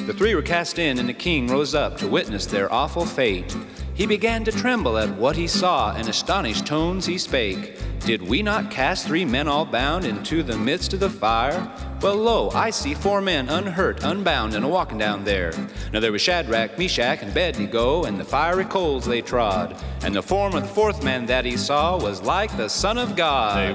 The three were cast in, and the king rose up to witness their awful fate. He began to tremble at what he saw, and astonished tones he spake. Did we not cast 3 men all bound into the midst of the fire? Well, lo, I see 4 men unhurt, unbound, and a-walking down there. Now there was Shadrach, Meshach, and Abednego, and the fiery coals they trod. And the form of the 4th man that he saw was like the Son of God. They